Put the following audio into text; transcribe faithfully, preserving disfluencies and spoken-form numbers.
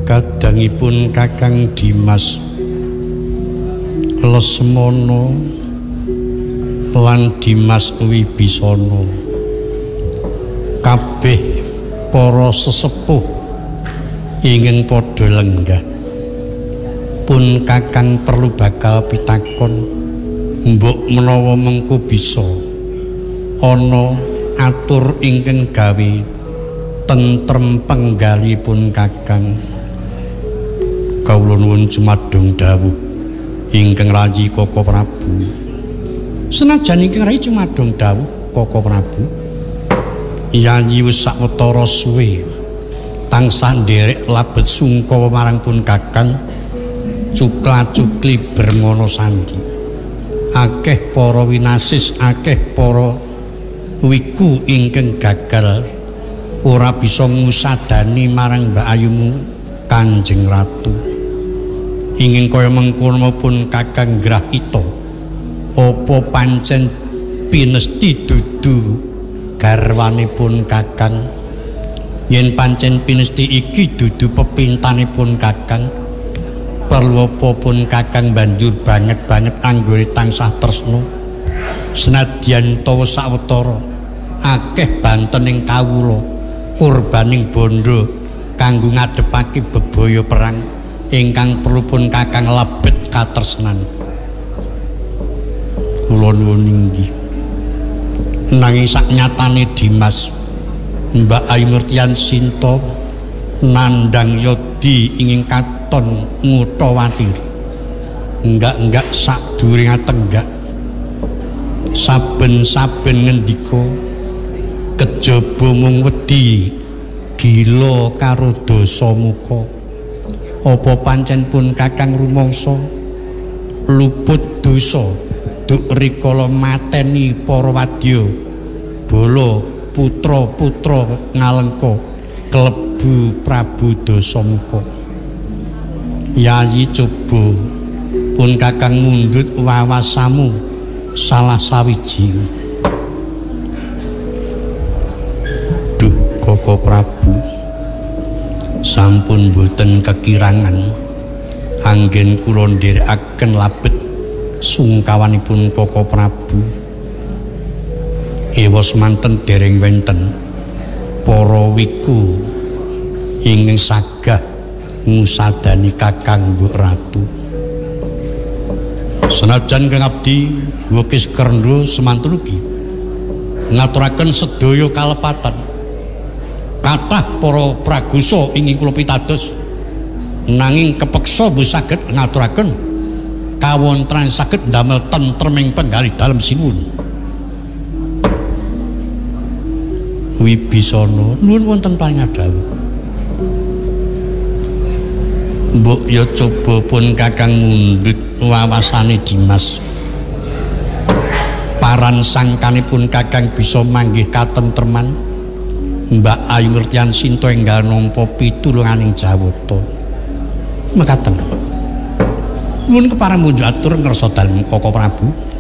Kadangipun Kakang Dimas Lesmana lan Dimas Wibisana kabeh para sesepuh ingin padha lenggah pun Kakang perlu bakal pitakon mbok menawa mengko bisa ana atur ingkang gawe tentrem penggalipun Kakang. Kawula nuwun jumadung dawuh ingkang rayi Koko Prabu. Senajan ingkang rayi jumadung dawuh Koko Prabu, yayi wis sawetara suwe tansah nderek labet sungkawa marang pun Kakang cukla-cukli bermono sandi. Akeh para winasis, akeh para wiku ingkang gagal ora bisa ngusadani marang Mbak Ayumu Kanjeng Ratu. Ingin kaya mengkono maupun Kakang Grahita apa pancen pinesti dudu garwanipun Kakang. Yen pancen pinesti iki dudu pepintanipun Kakang, perlu apa pun Kakang banjur banget-banget anggone tansah tresna. Senadyan tawa sawetara akeh bantening kawula kurbaning bondo kanggo ngadepake bebaya perang ingkang perlu pun Kakang lebet katresnan. Kula nuwun inggih. Nanging saknyatane Dimas Mbak Ayu Murtian Sinta nandang yodi ingin katon ngutawati enggak-enggak sadhuwuring atenggak saben-saben ngendika kejaba mung wedi gila karo dosa muka. Apa pancen pun Kakang rumangsa luput dosa duk rikala mateni para wadya bala putra-putra Ngalengka klebu Prabu Dasamuka. Yayi coba pun Kakang mundhut wawasamu salah sawiji. Duh Koko Prabu, sampun boten kekirangan anggen kula nderekaken labet sungkawanipun Koko Prabu. Ewa semanten dereng wenten para wiku ingkang sagah ngusadani Kakang Mbok Ratu. Senajan kang abdi Wekis Kerendo semantun ugi ngaturaken sedaya kalepatan kathah para pragusa ingkang kula pitados nanging kepeksa mboten saged ngaturaken kawontenan saged damel tentreming penggalih dalem sinuwun. Wibisana nuwun wonten pangadawu. Mbok ya coba pun Kakang mundhut wawasane Dimas. Paran sangkanipun Kakang bisa manggih katentreman Mbak Ayu Murtian Sinta enggal nampa pitulunganing jawata. Mekaten. Nuwun kepareng munjuk atur ngersa dalem Koko Prabu.